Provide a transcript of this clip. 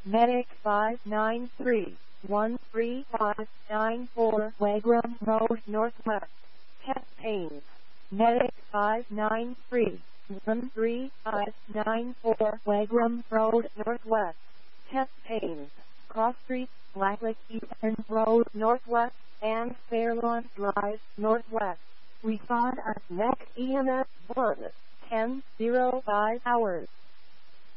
Medic 593-13594 Wagram Road Northwest. Chest pains. Medic 593-13594 Wagram Road Northwest. Chest pains. Cross Street, Blacklick Eastern Road Northwest, and Fairlawn Drive Northwest. Respond at next EMS 1, 10:05 hours.